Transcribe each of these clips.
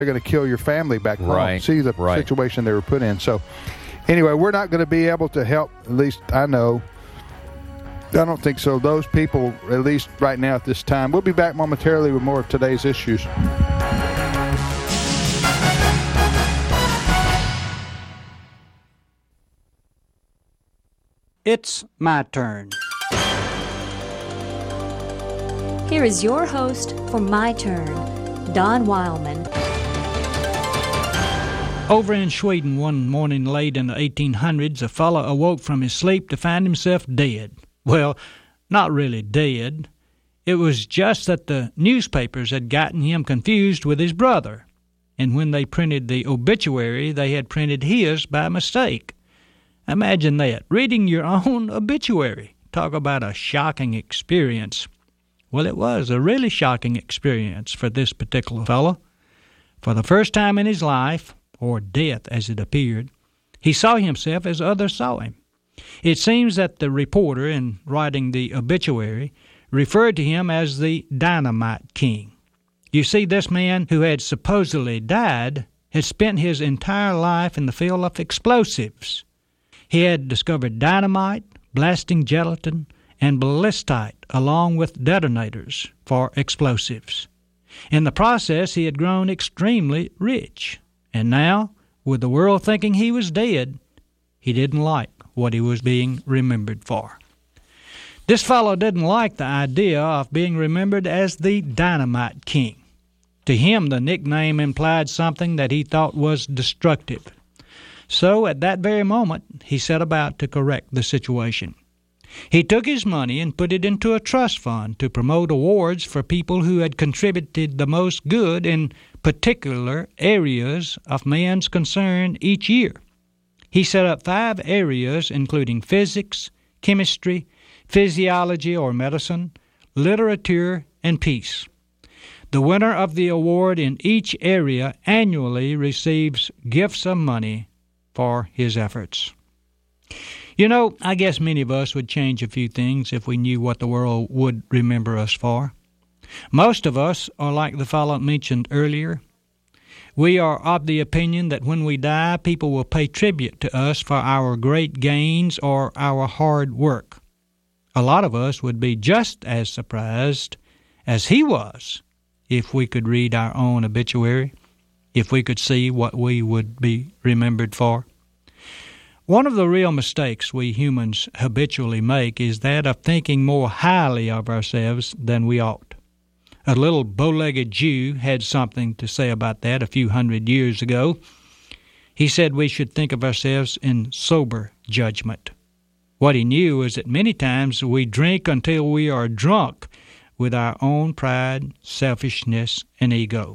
they're going to kill your family back home. Right. See the situation they were put in. So anyway, we're not going to be able to help, at least I know. I don't think so. Those people, at least right now at this time. We'll be back momentarily with more of today's issues. It's my turn. Here is your host for My Turn, Don Wildman. Over in Sweden one morning late in the 1800s, a fellow awoke from his sleep to find himself dead. Well, not really dead. It was just that the newspapers had gotten him confused with his brother, and when they printed the obituary, they had printed his by mistake. Imagine that, reading your own obituary. Talk about a shocking experience. Well, it was a really shocking experience for this particular fellow. For the first time in his life, or death as it appeared, he saw himself as others saw him. It seems that the reporter, in writing the obituary, referred to him as the Dynamite King. You see, this man who had supposedly died had spent his entire life in the field of explosives. He had discovered dynamite, blasting gelatin, and ballistite, along with detonators for explosives. In the process, he had grown extremely rich. And now, with the world thinking he was dead, he didn't like what he was being remembered for. This fellow didn't like the idea of being remembered as the Dynamite King. To him, the nickname implied something that he thought was destructive. So, at that very moment, he set about to correct the situation. He took his money and put it into a trust fund to promote awards for people who had contributed the most good in particular areas of man's concern each year. He set up 5 areas, including physics, chemistry, physiology or medicine, literature, and peace. The winner of the award in each area annually receives gifts of money for his efforts. You know, I guess many of us would change a few things if we knew what the world would remember us for. Most of us are like the fellow mentioned earlier. We are of the opinion that when we die, people will pay tribute to us for our great gains or our hard work. A lot of us would be just as surprised as he was if we could read our own obituary, if we could see what we would be remembered for. One of the real mistakes we humans habitually make is that of thinking more highly of ourselves than we ought. A little bow-legged Jew had something to say about that a few hundred years ago. He said we should think of ourselves in sober judgment. What he knew was that many times we drink until we are drunk with our own pride, selfishness, and ego.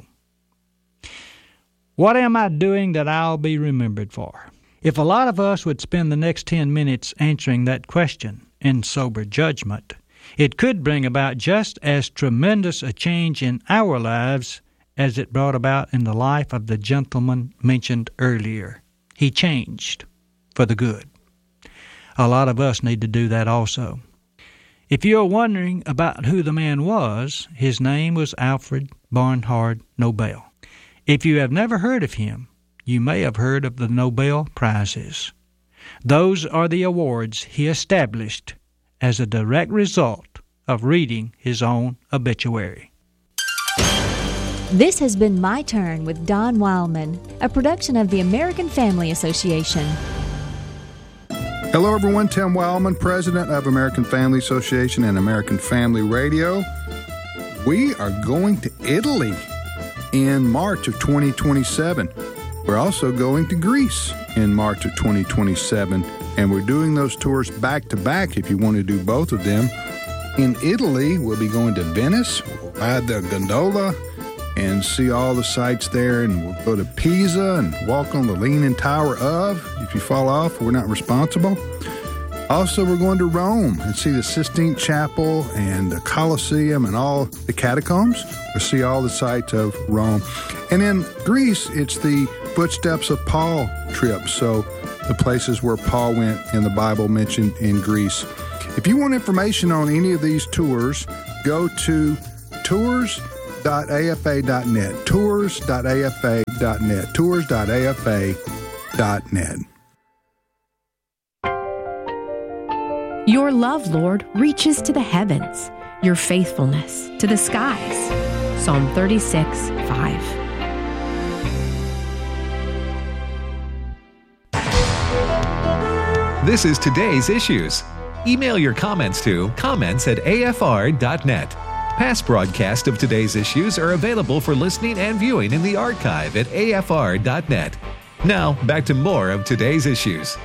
What am I doing that I'll be remembered for? If a lot of us would spend the next 10 minutes answering that question in sober judgment, it could bring about just as tremendous a change in our lives as it brought about in the life of the gentleman mentioned earlier. He changed for the good. A lot of us need to do that also. If you're wondering about who the man was, his name was Alfred Barnard Nobel. If you have never heard of him, you may have heard of the Nobel Prizes. Those are the awards he established as a direct result of reading his own obituary. This has been My Turn with Don Wildman, a production of the American Family Association. Hello, everyone. Tim Wildman, president of American Family Association and American Family Radio. We are going to Italy in March of 2027. We're also going to Greece in March of 2027, and we're doing those tours back-to-back if you want to do both of them. In Italy, we'll be going to Venice, we'll ride the gondola and see all the sights there, and we'll go to Pisa and walk on the Leaning Tower of. If you fall off, we're not responsible. Also, we're going to Rome and see the Sistine Chapel and the Colosseum and all the catacombs. We'll see all the sights of Rome. And in Greece, it's the Footsteps of Paul trip, so the places where Paul went in the Bible mentioned in Greece. If you want information on any of these tours, go to tours.americanfamilyradio.com. tours.afa.net. Tours.afa.net. Tours.afa.net. Your love, Lord, reaches to the heavens, your faithfulness to the skies. Psalm 36:5. This is Today's Issues. Email your comments to comments@afr.net. Past broadcasts of Today's Issues are available for listening and viewing in the archive at afr.net. Now, back to more of Today's Issues.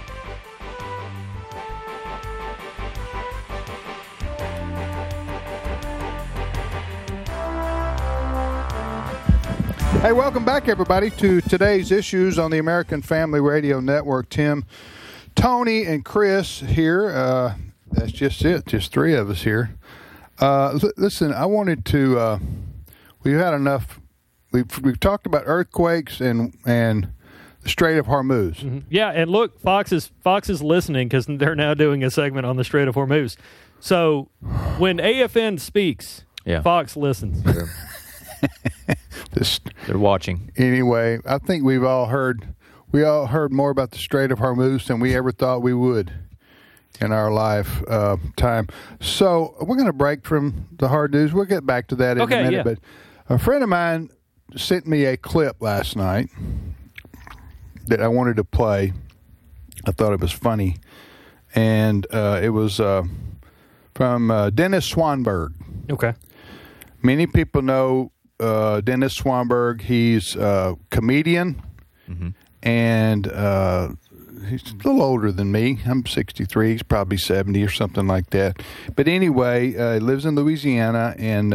Hey, welcome back, everybody, to Today's Issues on the American Family Radio Network. Tim, Tony, and Chris here. That's just it. Just three of us here. Listen, I wanted to. We've had enough. We've talked about earthquakes and the Strait of Hormuz. Mm-hmm. Yeah, and look, Fox is listening because they're now doing a segment on the Strait of Hormuz. So when AFN speaks, Fox listens. They're watching. Anyway, I think we all heard more about the Strait of Hormuz than we ever thought we would in our lifetime. So we're going to break from the hard news. We'll get back to that in a minute. Yeah. But a friend of mine sent me a clip last night that I wanted to play. I thought it was funny. And it was from Dennis Swanberg. Okay. Many people know Dennis Swanberg. He's a comedian, and he's a little older than me. I'm 63. He's probably 70 or something like that. But anyway, he lives in Louisiana, and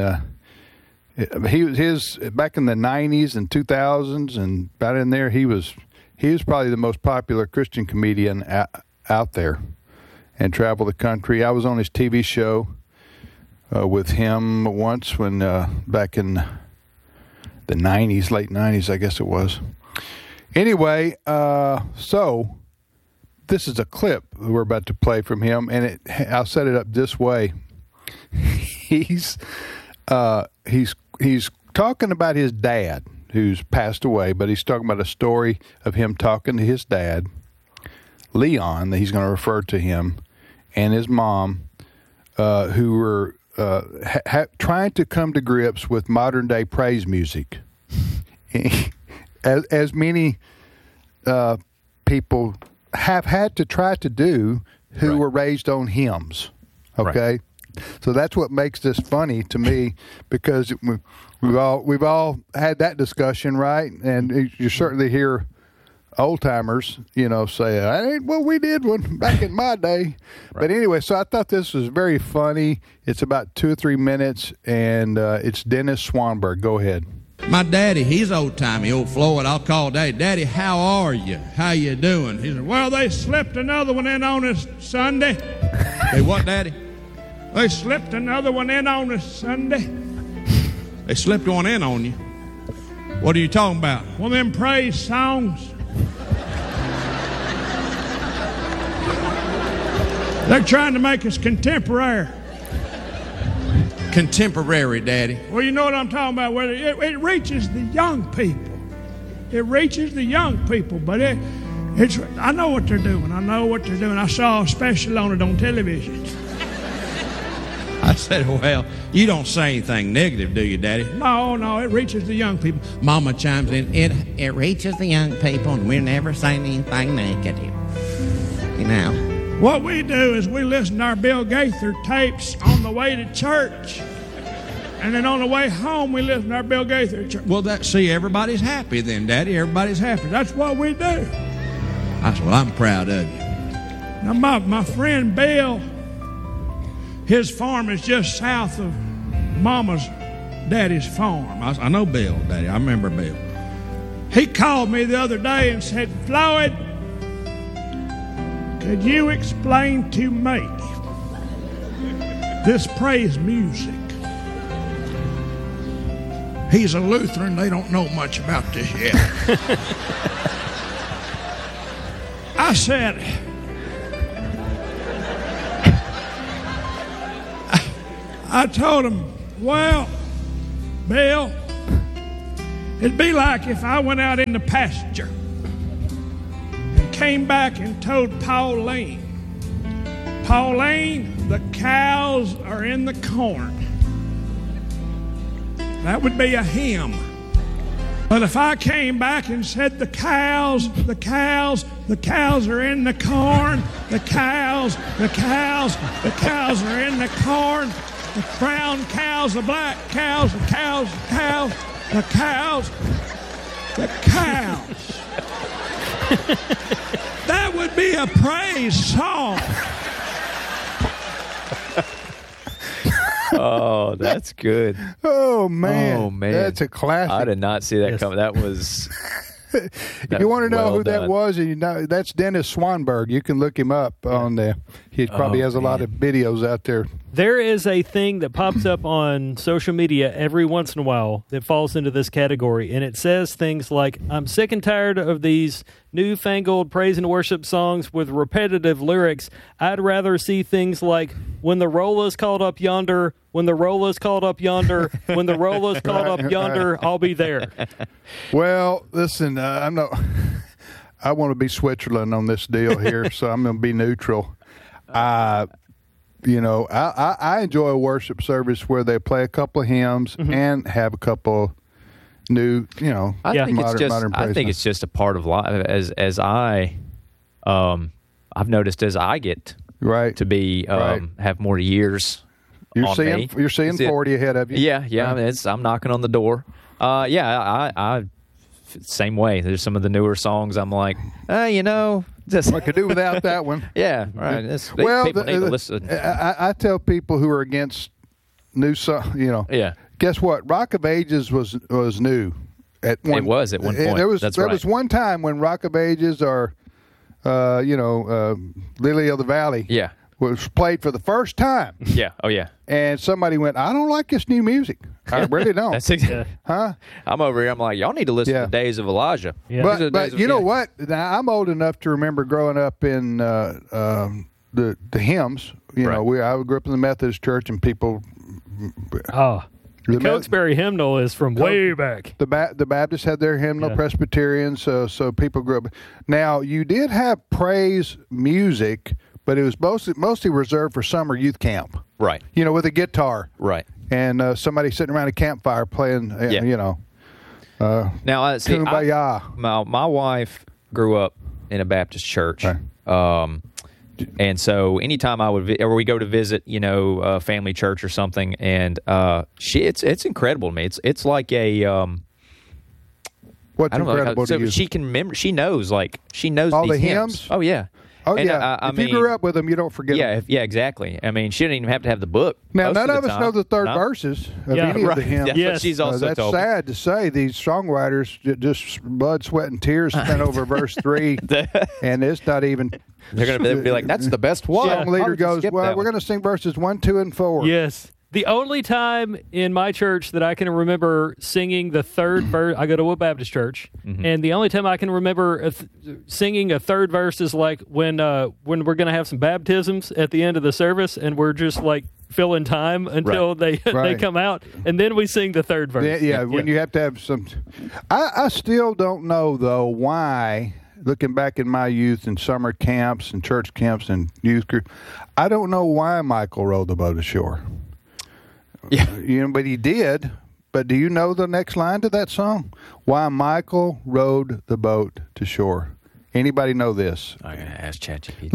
his back in the 90s and 2000s, and about in there, he was probably the most popular Christian comedian out there, and traveled the country. I was on his TV show with him once when back in the 90s, late 90s, I guess it was. Anyway, so this is a clip we're about to play from him, and I'll set it up this way. He's talking about his dad, who's passed away, but he's talking about a story of him talking to his dad, Leon, that he's going to refer to him, and his mom, who were trying to come to grips with modern day praise music, as many people have had to try to do who were raised on hymns. Okay, so that's what makes this funny to me, because we've all had that discussion, right? And you certainly hear old timers, say, "I ain't what we did one back in my day." Right. But anyway, so I thought this was very funny. It's about 2 or 3 minutes, and it's Dennis Swanberg. Go ahead. My daddy, he's old-timey, old Floyd. I'll call Daddy. Daddy, how are you? How you doing? He said, "Well, they slipped another one in on us Sunday." They what, Daddy? They slipped another one in on us Sunday. They slipped one in on you? What are you talking about? Well, them praise songs. They're trying to make us contemporary. Contemporary, Daddy. Well, you know what I'm talking about. Where it reaches the young people. It reaches the young people, but it's. I know what they're doing. I saw a special on it on television. I said, "Well, you don't say anything negative, do you, Daddy?" No, it reaches the young people. Mama chimes in, it reaches the young people, and we're never saying anything negative. What we do is we listen to our Bill Gaither tapes on the way to church. And then on the way home, we listen to our Bill Gaither church. Well, everybody's happy then, Daddy. Everybody's happy. That's what we do. I said, "Well, I'm proud of you." Now, my friend Bill, his farm is just south of Mama's daddy's farm. I know Bill, Daddy. I remember Bill. He called me the other day and said, "Floyd, could you explain to me this praise music?" He's a Lutheran. They don't know much about this yet. I said, I told him, "Well, Bill, it'd be like if I went out in the pasture and came back and told Pauline, the cows are in the corn. That would be a hymn. But if I came back and said the cows are in the corn, the cows are in the corn, the brown cows, the black cows, the cows. That would be a praise song. Oh, that's good. Oh man. Oh, man. That's a classic. I did not see that coming. That was. If you want to know who that was, and that's Dennis Swanberg. You can look him up on there. He probably has a lot of videos out there. There is a thing that pops up on social media every once in a while that falls into this category, and it says things like, I'm sick and tired of these newfangled praise and worship songs with repetitive lyrics. I'd rather see things like, when the roll is called up yonder, when the roll is called up yonder, when the roll is called up yonder, I'll be there. Well, listen, I want to be Switzerland on this deal here, so I'm going to be neutral. I enjoy a worship service where they play a couple of hymns and have a couple new, I think it's just a part of life. As I've noticed as I get to be have more years. You're seeing 40 ahead of you. Yeah. I'm knocking on the door. I same way. There's some of the newer songs. I'm like, just I could do without that one. Yeah, right. People need to listen. I tell people who are against new songs, Yeah. Guess what? Rock of Ages was new. It was at one point. There was one time when Rock of Ages or, Lily of the Valley. Yeah. Was played for the first time. Yeah. Oh, yeah. And somebody went, I don't like this new music. I really don't. That's exactly. Huh? I'm over here. I'm like, y'all need to listen to Days of Elijah. Yeah. But you know what? Now, I'm old enough to remember growing up in the hymns. I grew up in the Methodist church, and people. The Cokesbury hymnal is from way back. The Baptists had their hymnal, Presbyterians, so people grew up. Now, you did have praise music, but it was mostly reserved for summer youth camp. Right. With a guitar. Right. And somebody sitting around a campfire playing, now, see, Kumbaya. My wife grew up in a Baptist church. Right. And so anytime we go to visit, family church or something, and it's incredible to me. It's like a what's incredible to you? She can remember. She knows all the hymns. Oh yeah. Oh, and, yeah. If you grew up with them, you don't forget them. Yeah, exactly. I mean, she didn't even have to have the book. Now, none of us know the third verses of any of the hymns. That's what she's also that's told sad to say. These songwriters just blood, sweat, and tears spent over verse 3, and it's not even... They're going to be like, that's the best one. Song leader goes, we're going to sing verses 1, 2, and 4. Yes. The only time in my church that I can remember singing the third verse, I go to a Baptist church, and the only time I can remember singing a third verse is like when we're going to have some baptisms at the end of the service, and we're just like filling time until they come out, and then we sing the third verse. Yeah, when you have to have some. I still don't know though why. Looking back in my youth and summer camps and church camps and youth group, I don't know why Michael rowed the boat ashore. Yeah, but he did. But do you know the next line to that song? Why Michael rowed the boat to shore. Anybody know this? I'm gonna ask ChatGPT.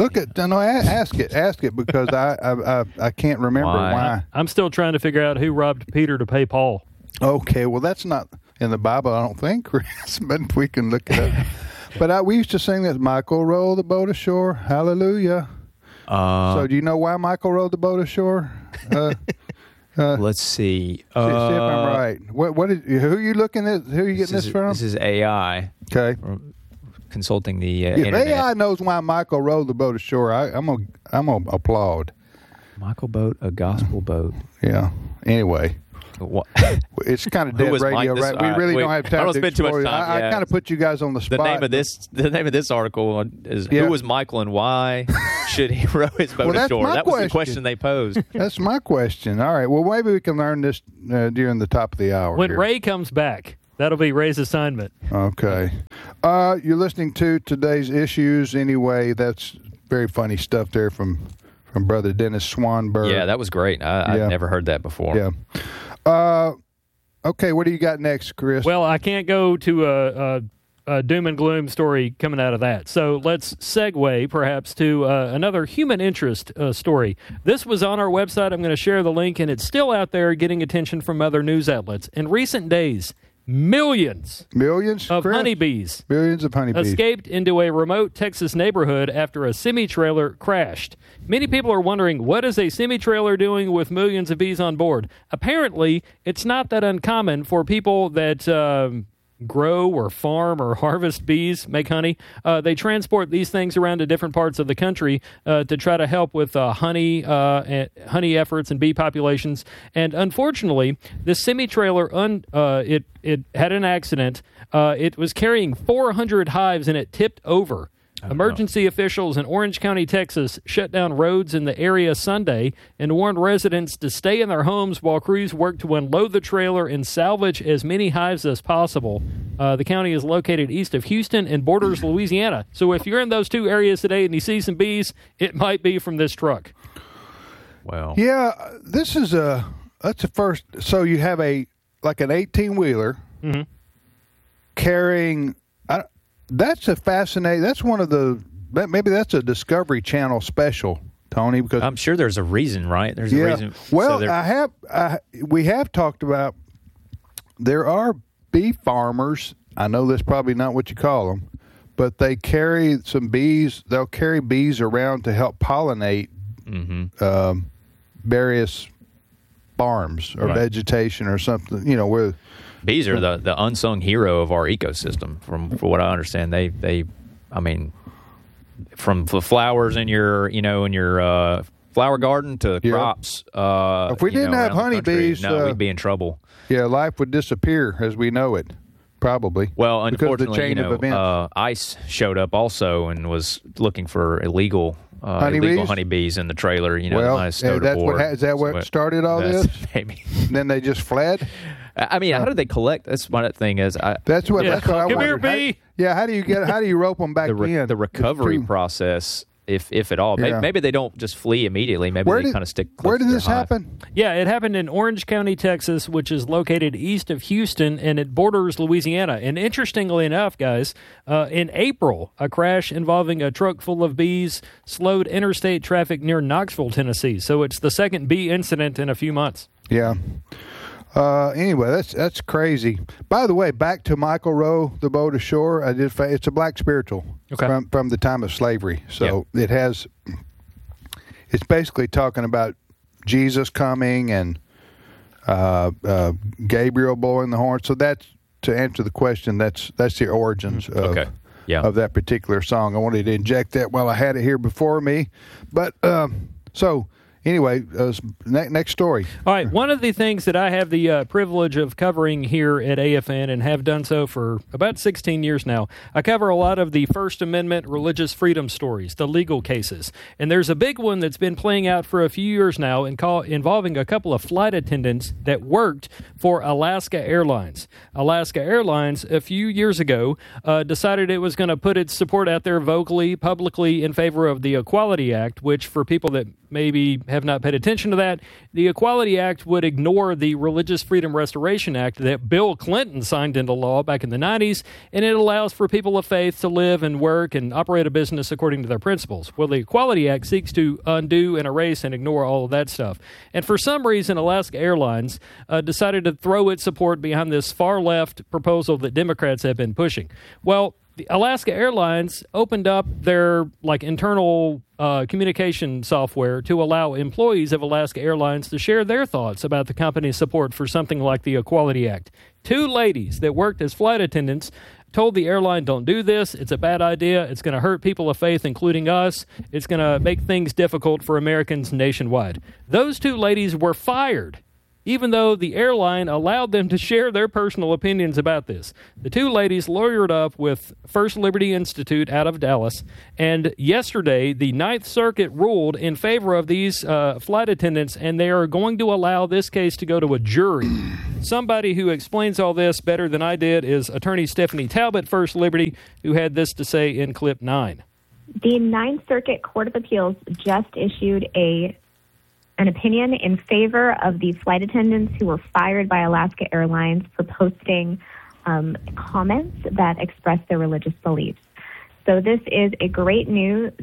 Ask it because I can't remember why. I'm still trying to figure out who robbed Peter to pay Paul. Okay, well that's not in the Bible, I don't think, Chris, but we can look it up. But we used to sing this, Michael rowed the boat ashore, hallelujah. So do you know why Michael rowed the boat ashore? Let's see. See if I'm right. Who are you looking at? Who are you getting this from? This is AI. Okay. Consulting the if internet. AI knows why Michael rowed the boat ashore, I'm gonna applaud. Michael boat, a gospel boat. Yeah. Anyway. What? It's kind of dead radio, right? We really don't have time to spend too much time. I kind of put you guys on the spot. The name of this article is Who was Michael and why? should he row his boat that's ashore? my That was question. the question they posed. That's my question. All right. Well, maybe we can learn this during the top of the hour. When here. Ray comes back, that'll be Ray's assignment. Okay. You're listening to today's issues. Anyway, that's very funny stuff there from Brother Dennis Swanberg. Yeah, that was great. I've never heard that before. Yeah. Okay, what do you got next, Chris? Well, I can't go to a doom and gloom story coming out of that. So let's segue perhaps to another human interest story. This was on our website. I'm going to share the link, and it's still out there getting attention from other news outlets. In recent days, millions of Chris? honeybees Millions of honeybees escaped into a remote Texas neighborhood after a semi-trailer crashed. Many people are wondering, what is a semi-trailer doing with millions of bees on board? Apparently, it's not that uncommon for people that grow or farm or harvest bees, make honey. They transport these things around to different parts of the country to try to help with honey efforts and bee populations. And unfortunately, this semi-trailer, it had an accident. It was carrying 400 hives and it tipped over. Emergency officials in Orange County, Texas, shut down roads in the area Sunday and warned residents to stay in their homes while crews worked to unload the trailer and salvage as many hives as possible. The county is located east of Houston and borders Louisiana. So if you're in those two areas today and you see some bees, it might be from this truck. Wow. Yeah, that's a first. So you have an 18-wheeler carrying. That's a fascinating. That's one of maybe that's a Discovery Channel special, Tony. Because I'm sure there's a reason, right? There's a reason. Well, So we have talked about there are bee farmers. I know that's probably not what you call them, but they carry some bees. They'll carry bees around to help pollinate various farms or vegetation or something. You know where. bees are the unsung hero of our ecosystem. From what I understand, they, I mean, from the flowers in your flower garden to crops. If we didn't have honeybees, we'd be in trouble. Yeah, life would disappear as we know it. Probably. Well, unfortunately, because of the chain of events. ICE showed up also and was looking for illegal honeybees in the trailer. Is that what started all this? Maybe. Then they just fled. I mean, how did they collect? That's one thing is. That's what I Come here, wondered. bee. How do you rope them back in? The recovery process, if at all. Yeah. Maybe they don't just flee immediately. Maybe they kind of stick. Where did close to this their hive. happen? Yeah, it happened in Orange County, Texas, which is located east of Houston, and it borders Louisiana. And interestingly enough, guys, in April, a crash involving a truck full of bees slowed interstate traffic near Knoxville, Tennessee. So it's the second bee incident in a few months. Yeah. Anyway, that's crazy. By the way, back to Michael Rowe, The Boat Ashore. It's a black spiritual from the time of slavery. So it's basically talking about Jesus coming and Gabriel blowing the horn. So that's, to answer the question, that's the origins of that particular song. I wanted to inject that while I had it here before me. But so. Anyway, next story. All right, one of the things that I have the privilege of covering here at AFN and have done so for about 16 years now, I cover a lot of the First Amendment religious freedom stories, the legal cases. And there's a big one that's been playing out for a few years now involving a couple of flight attendants that worked for Alaska Airlines. Alaska Airlines, a few years ago, decided it was going to put its support out there vocally, publicly in favor of the Equality Act, which for people that maybe have not paid attention to that, the Equality Act would ignore the Religious Freedom Restoration Act that Bill Clinton signed into law back in the 90s, and it allows for people of faith to live and work and operate a business according to their principles. Well, the Equality Act seeks to undo and erase and ignore all of that stuff. And for some reason, Alaska Airlines decided to throw its support behind this far-left proposal that Democrats have been pushing. Well, the Alaska Airlines opened up their internal communication software to allow employees of Alaska Airlines to share their thoughts about the company's support for something like the Equality Act. Two ladies that worked as flight attendants told the airline, don't do this. It's a bad idea. It's going to hurt people of faith, including us. It's going to make things difficult for Americans nationwide. Those two ladies were fired even though the airline allowed them to share their personal opinions about this. The two ladies lawyered up with First Liberty Institute out of Dallas, and yesterday the Ninth Circuit ruled in favor of these flight attendants, and they are going to allow this case to go to a jury. Somebody who explains all this better than I did is attorney Stephanie Talbot, First Liberty, who had this to say in clip 9. The Ninth Circuit Court of Appeals just issued an opinion in favor of the flight attendants who were fired by Alaska Airlines for posting comments that express their religious beliefs. So this is great news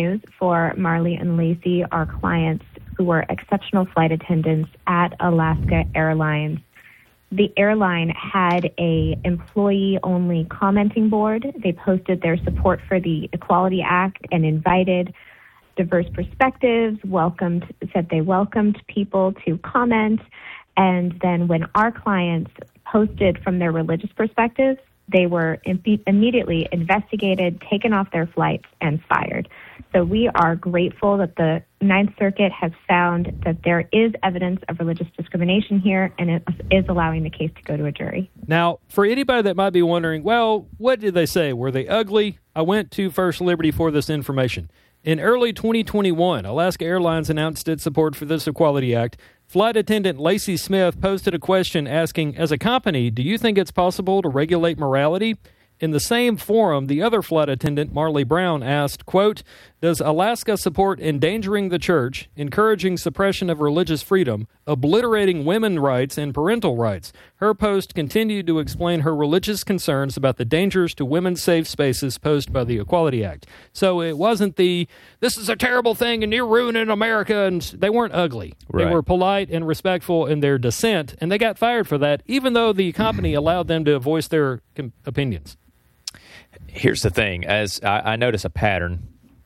for Marley and Lacey, our clients who were exceptional flight attendants at Alaska Airlines. The airline had a employee-only commenting board. They posted their support for the Equality Act and invited diverse perspectives, said they welcomed people to comment. And then when our clients posted from their religious perspectives, they were immediately investigated, taken off their flights, and fired. So we are grateful that the Ninth Circuit has found that there is evidence of religious discrimination here, and it is allowing the case to go to a jury. Now, for anybody that might be wondering, well, what did they say? Were they ugly? I went to First Liberty for this information. In early 2021, Alaska Airlines announced its support for this Equality Act. Flight attendant Lacey Smith posted a question asking, as a company, do you think it's possible to regulate morality? In the same forum, the other flight attendant, Marley Brown, asked, quote, does Alaska support endangering the church, encouraging suppression of religious freedom, obliterating women's rights and parental rights? Her post continued to explain her religious concerns about the dangers to women's safe spaces posed by the Equality Act. So it wasn't this is a terrible thing and you're ruining America, and they weren't ugly. Right. They were polite and respectful in their dissent, and they got fired for that, even though the company allowed them to voice their opinions. Here's the thing, as I notice a pattern,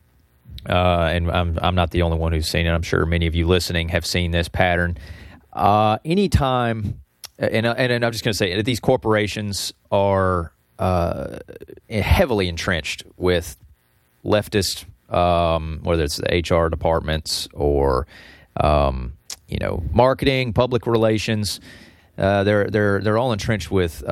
and I'm not the only one who's seen it. I'm sure many of you listening have seen this pattern. Anytime, and I'm just going to say that these corporations are heavily entrenched with leftist, whether it's the HR departments or marketing, public relations. They're all entrenched with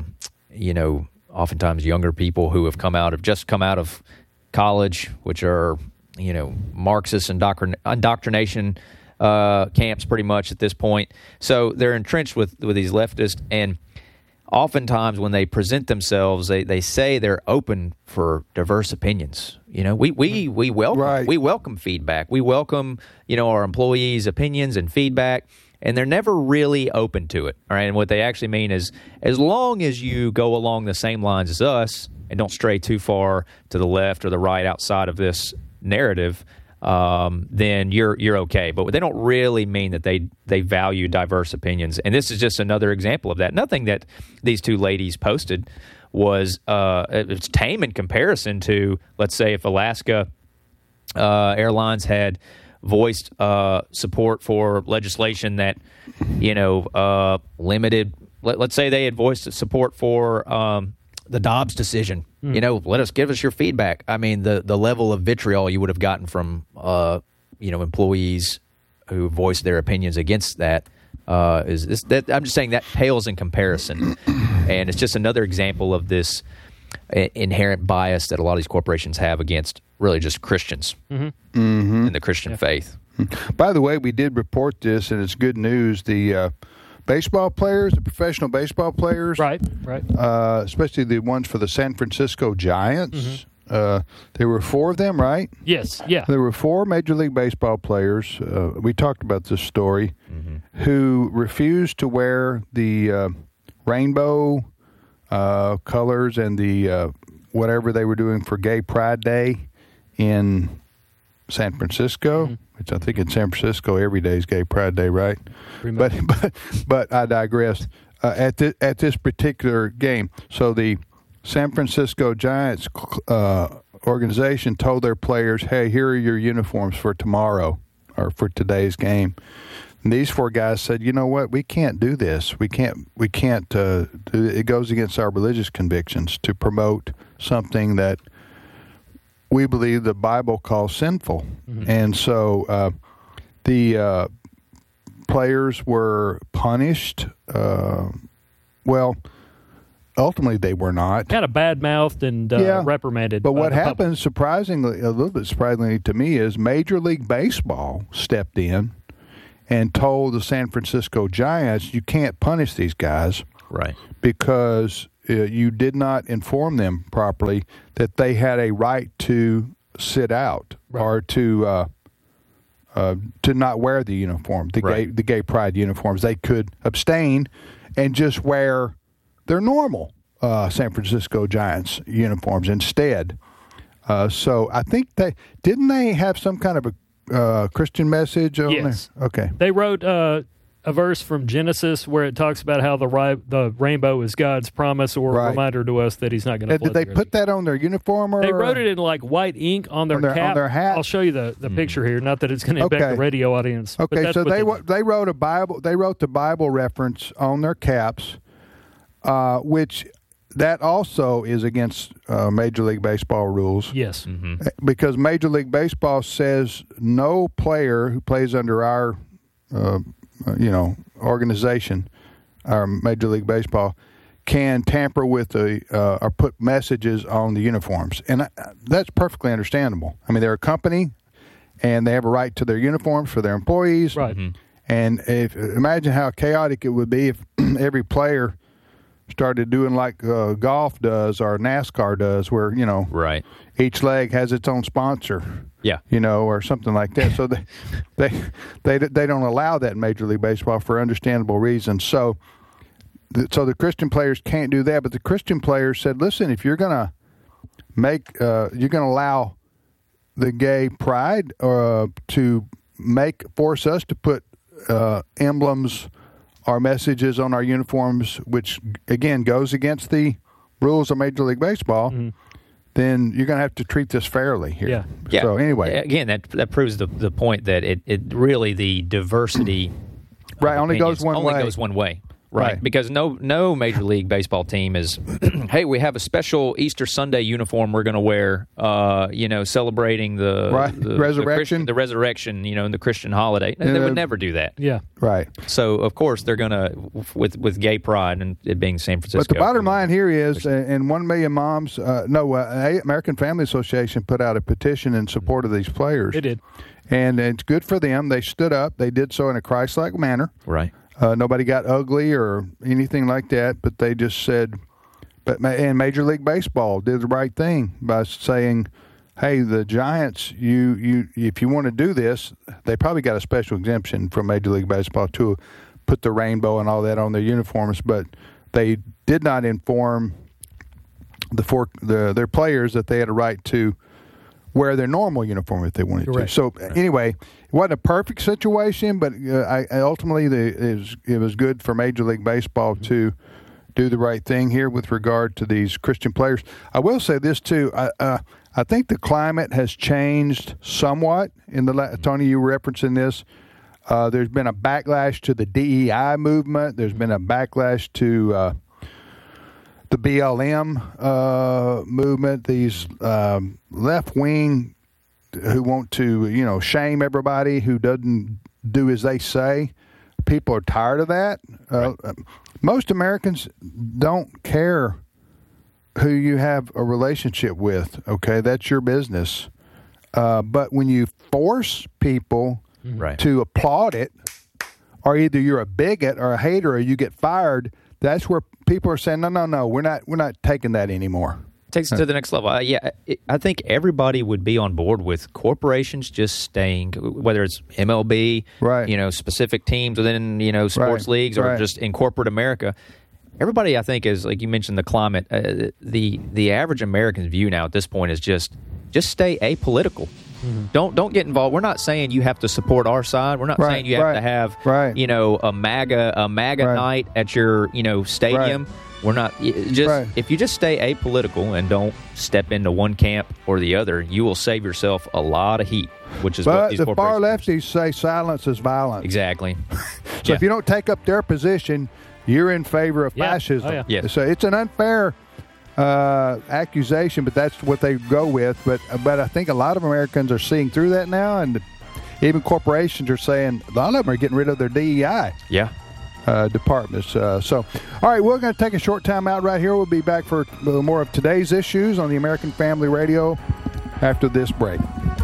oftentimes younger people who have just come out of college, which are, Marxist indoctrination camps pretty much at this point. So they're entrenched with these leftists, and oftentimes when they present themselves, they say they're open for diverse opinions. We welcome feedback. We welcome, our employees' opinions and feedback. And they're never really open to it, all right? And what they actually mean is, as long as you go along the same lines as us and don't stray too far to the left or the right outside of this narrative, then you're okay. But they don't really mean that they value diverse opinions. And this is just another example of that. Nothing that these two ladies posted was it's tame in comparison to, let's say, if Alaska Airlines had voiced support for legislation that, limited. Let's say they had voiced support for the Dobbs decision. Give us your feedback. I mean, the level of vitriol you would have gotten from employees who voiced their opinions against that is this. That I'm just saying that pales in comparison, and it's just another example of this inherent bias that a lot of these corporations have against really just Christians and the Christian faith. By the way, we did report this, and it's good news. The baseball players, the professional baseball players, right, especially the ones for the San Francisco Giants. There were 4 of them, right? Yes, yeah. There were 4 Major League Baseball players. We talked about this story, who refused to wear the rainbow colors and the whatever they were doing for Gay Pride Day in San Francisco, which I think in San Francisco every day is Gay Pride Day, right? But I digress. At this particular game, so the San Francisco Giants organization told their players, "Hey, here are your uniforms for tomorrow or for today's game." And these 4 guys said, "You know what? We can't do this. We can't. It goes against our religious convictions to promote something that we believe the Bible calls sinful." And so the players were punished. Well, ultimately they were not. Kind of bad-mouthed and reprimanded. But what happened, a little bit surprisingly to me, is Major League Baseball stepped in and told the San Francisco Giants, you can't punish these guys. Right. Because you did not inform them properly that they had a right to sit out or to not wear the uniform, the gay pride uniforms. They could abstain and just wear their normal San Francisco Giants uniforms instead. So I think didn't they have some kind of a Christian message on there? Okay. They wrote a verse from Genesis where it talks about how the rainbow is God's promise or reminder to us that He's not going to. Did they put that on their uniform? Or they wrote it in like white ink on their cap. On their hat. I'll show you the picture here. Not that it's going to impact the radio audience. Okay, so they wrote a Bible. They wrote the Bible reference on their caps, which that also is against Major League Baseball rules. Yes, because Major League Baseball says no player who plays under our organization, our Major League Baseball, can tamper with or put messages on the uniforms. And that's perfectly understandable. I mean, they're a company, and they have a right to their uniforms for their employees. Right. And imagine how chaotic it would be if every player started doing like golf does or NASCAR does, where, each leg has its own sponsor. Yeah. Or something like that. So they don't allow that in Major League Baseball for understandable reasons. So the Christian players can't do that. But the Christian players said, listen, if you're going to allow the gay pride to force us to put emblems or messages on our uniforms, which again goes against the rules of Major League Baseball, then you're going to have to treat this fairly here. Yeah. So anyway, again, that proves the point that it really the diversity only goes one way. Right. Because no Major League Baseball team is, hey, we have a special Easter Sunday uniform we're going to wear, celebrating the resurrection, the resurrection, and the Christian holiday. They would never do that. Yeah. Right. So of course they're going to with gay pride and it being San Francisco. But the bottom line here is, and 1 million moms, American Family Association put out a petition in support of these players. It did. And it's good for them. They stood up. They did so in a Christ-like manner. Right. Nobody got ugly or anything like that, but they just said, and Major League Baseball did the right thing by saying, hey, the Giants, if you want to do this, they probably got a special exemption from Major League Baseball to put the rainbow and all that on their uniforms, but they did not inform their players that they had a right to wear their normal uniform if they wanted to. So anyway, it wasn't a perfect situation, but ultimately it was good for Major League Baseball to do the right thing here with regard to these Christian players. I will say this too. I think the climate has changed somewhat. Tony, you were referencing this. There's been a backlash to the DEI movement. There's been a backlash to the BLM movement, these left wing who want to, shame everybody who doesn't do as they say. People are tired of that. Most Americans don't care who you have a relationship with. Okay, that's your business. But when you force people to applaud it, or either you're a bigot or a hater or you get fired, that's where people are saying, no, we're not taking that anymore. Takes it to the next level. I think everybody would be on board with corporations just staying, whether it's MLB, specific teams within, sports leagues or just in corporate America. Everybody, I think, is, like you mentioned, the climate. The average American's view now at this point is just stay apolitical. Don't get involved. We're not saying you have to support our side. We're not saying you have to have a MAGA night at your stadium. We're not if you just stay apolitical and don't step into one camp or the other, you will save yourself a lot of heat. Which is what these the far lefties say silence is violence. Exactly. So if you don't take up their position, you're in favor of fascism. Oh, yeah. Yes. So it's an unfair accusation, but that's what they go with. But I think a lot of Americans are seeing through that now, and even corporations are saying a lot of them are getting rid of their DEI. Yeah. Departments. So, all right, we're going to take a short time out right here. We'll be back for more of today's issues on the American Family Radio after this break.